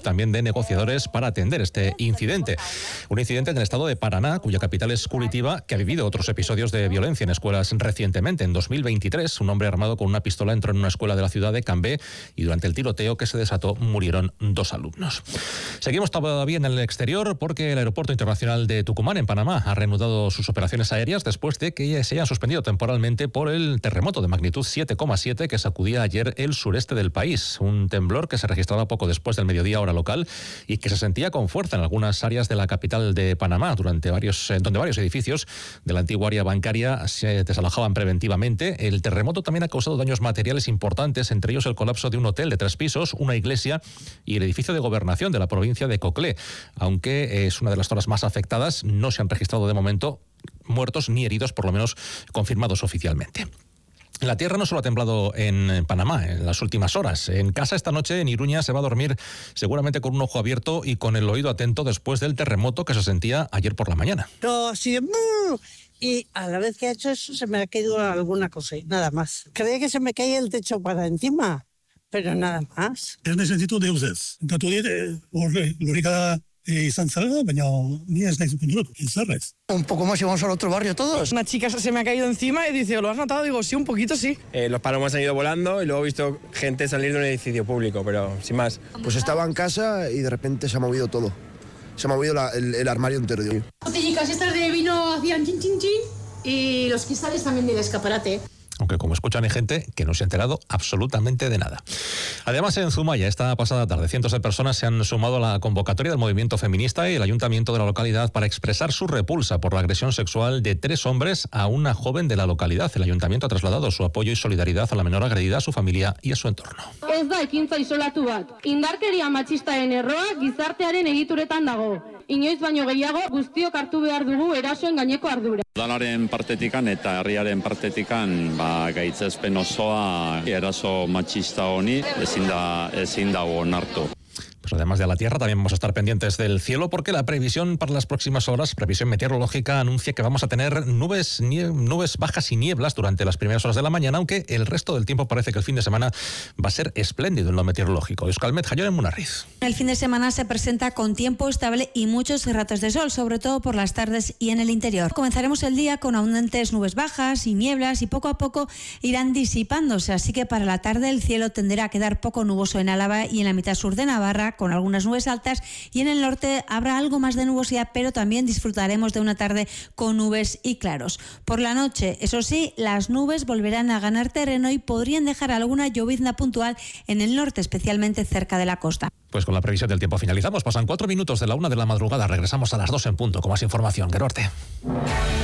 también de negociadores para atender este incidente. Un incidente en el estado de Paraná, cuya capital es Curitiba, que ha vivido otros episodios de violencia en escuelas recientemente. En 2023, un hombre armado con una pistola entró en una escuela de la ciudad de Cambé y durante el tiroteo que se desató murieron 2 alumnos. Seguimos todavía en el exterior porque el Aeropuerto Internacional de Tucumán, en Panamá, ha reanudado sus operaciones aéreas después de que se hayan suspendido temporalmente por el terremoto de magnitud 7,7 que sacudía ayer el sureste del país. Un temblor que se registraba poco después del mediodía hora local y que se sentía con fuerza en algunas áreas de la capital de Panamá, donde varios edificios de la antigua área bancaria se desalojaban preventivamente. El terremoto también ha causado daños materiales importantes, entre ellos el colapso de un hotel de 3 pisos, una iglesia y el edificio de gobernación de la provincia de Coclé. Aunque es una de las zonas más afectadas, no se han registrado de momento muertos ni heridos, por lo menos confirmados oficialmente. La tierra no solo ha temblado en Panamá en las últimas horas. En casa esta noche en Iruña se va a dormir seguramente con un ojo abierto y con el oído atento después del terremoto que se sentía ayer por la mañana. Así, y a la vez que ha hecho eso se me ha caído alguna cosa, nada más. Creía que se me caía el techo para encima, pero nada más. Ez necesito deusez. Datu diet, lurikada izan zela, baina ni ez naiz dut, izarrez. Un poco más y vamos al otro barrio todos. Una chica se me ha caído encima y dice, ¿lo has notado? Digo, sí, un poquito sí. Los palomos han ido volando y luego he visto gente salir de un edificio público, pero sin más. Pues estaba en casa y de repente se ha movido todo. Se ha movido el armario entero. Las botellicas estas de vino hacían chin chin chin y los cristales también del escaparate. Aunque como escuchan hay gente que no se ha enterado absolutamente de nada. Además, en Zumaya, esta pasada tarde, cientos de personas se han sumado a la convocatoria del movimiento feminista y el ayuntamiento de la localidad para expresar su repulsa por la agresión sexual de 3 hombres a una joven de la localidad. El ayuntamiento ha trasladado su apoyo y solidaridad a la menor agredida, a su familia y a su entorno. Ez da ekintza isolatu bat. Indarkeria matxistaren erroa gizartearen egituretan dago. Inoiz baino gehiago guztiok hartu behar dugu erasoen gaineko ardura. Udalaren partetikan eta herriaren partetikan gaitzespen osoa eraso matxista honi ezin dago onartu. Pues además de la tierra, también vamos a estar pendientes del cielo porque la previsión para las próximas horas, previsión meteorológica, anuncia que vamos a tener nubes bajas y nieblas durante las primeras horas de la mañana, aunque el resto del tiempo parece que el fin de semana va a ser espléndido en lo meteorológico. Euskalmet, Jaione Munarriz. El fin de semana se presenta con tiempo estable y muchos ratos de sol, sobre todo por las tardes y en el interior. Comenzaremos el día con abundantes nubes bajas y nieblas y poco a poco irán disipándose, así que para la tarde el cielo tenderá a quedar poco nuboso en Álava y en la mitad sur de Navarra, con algunas nubes altas, y en el norte habrá algo más de nubosidad, pero también disfrutaremos de una tarde con nubes y claros. Por la noche, eso sí, las nubes volverán a ganar terreno y podrían dejar alguna llovizna puntual en el norte, especialmente cerca de la costa. Pues con la previsión del tiempo finalizamos. Pasan 4 minutos de la 1 de la madrugada. Regresamos a las 2 en punto con más información. Gerorte.